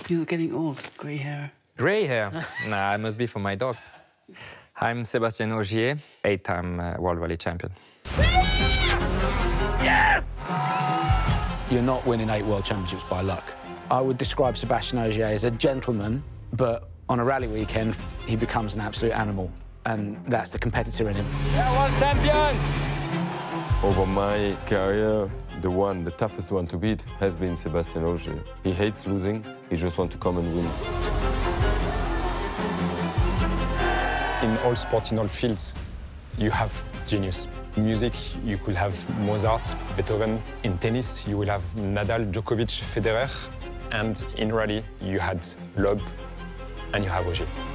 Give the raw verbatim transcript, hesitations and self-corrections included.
You're getting old, grey hair. Grey hair? Nah, it must be from my dog. I'm Sébastien Ogier, eight-time uh, World Rally champion. Yes! You're not winning eight World Championships by luck. I would describe Sébastien Ogier as a gentleman, but on a rally weekend, he becomes an absolute animal, and that's the competitor in him. Yeah, world champion! Over my career, the one, the toughest one to beat has been Sébastien Ogier. He hates losing, he just wants to come and win. In all sports, in all fields, you have genius. In music, you could have Mozart, Beethoven. In tennis, you will have Nadal, Djokovic, Federer. And in rally, you had Loeb and you have Ogier.